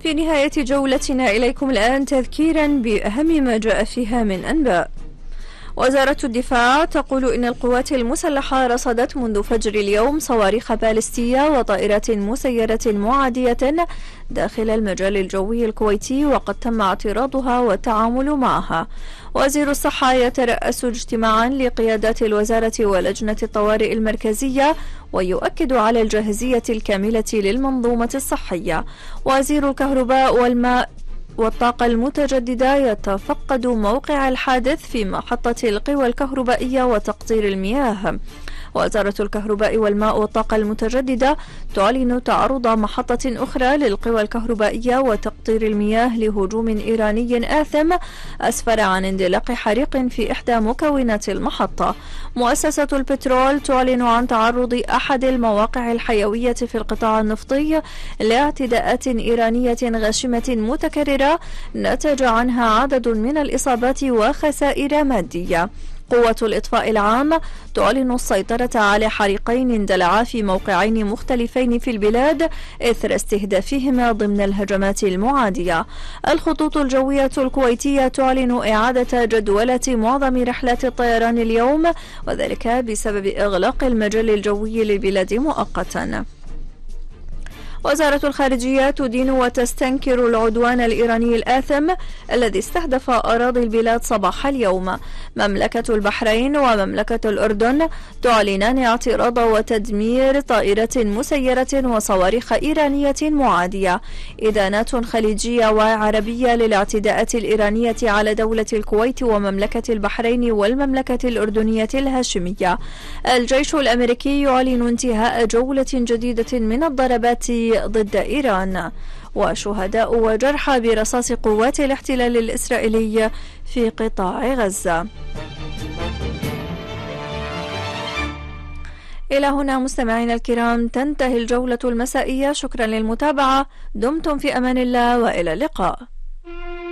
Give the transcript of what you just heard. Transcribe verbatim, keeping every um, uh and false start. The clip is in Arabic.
في نهاية جولتنا إليكم الآن تذكيرا بأهم ما جاء فيها من أنباء. وزارة الدفاع تقول إن القوات المسلحة رصدت منذ فجر اليوم صواريخ باليستية وطائرات مسيرة معادية داخل المجال الجوي الكويتي، وقد تم اعتراضها والتعامل معها. وزير الصحة يترأس اجتماعا لقيادات الوزارة ولجنة الطوارئ المركزية ويؤكد على الجاهزية الكاملة للمنظومة الصحية. وزير الكهرباء والماء والطاقة المتجددة يتفقد موقع الحادث في محطة القوى الكهربائية وتقطير المياه. وزارة الكهرباء والماء والطاقة المتجددة تعلن تعرض محطة أخرى للقوى الكهربائية وتقطير المياه لهجوم إيراني آثم أسفر عن اندلاق حريق في إحدى مكونات المحطة. مؤسسة البترول تعلن عن تعرض أحد المواقع الحيوية في القطاع النفطي لاعتداءات إيرانية غاشمة متكررة نتج عنها عدد من الإصابات وخسائر مادية. قوة الإطفاء العام تعلن السيطرة على حريقين اندلعا في موقعين مختلفين في البلاد إثر استهدافهما ضمن الهجمات المعادية. الخطوط الجوية الكويتية تعلن إعادة جدولة معظم رحلات الطيران اليوم، وذلك بسبب إغلاق المجال الجوي للبلاد مؤقتا. وزارة الخارجية تدين وتستنكر العدوان الإيراني الآثم الذي استهدف أراضي البلاد صباح اليوم. مملكة البحرين ومملكة الأردن تعلنان اعتراض وتدمير طائرة مسيرة وصواريخ إيرانية معادية. إدانات خليجية وعربية للاعتداءات الإيرانية على دولة الكويت ومملكة البحرين والمملكة الأردنية الهاشمية. الجيش الأمريكي يعلن انتهاء جولة جديدة من الضربات ضد إيران. وشهداء وجرحى برصاص قوات الاحتلال الإسرائيلي في قطاع غزة. إلى هنا مستمعينا الكرام تنتهي الجولة المسائية. شكرا للمتابعة، دمتم في أمان الله وإلى اللقاء.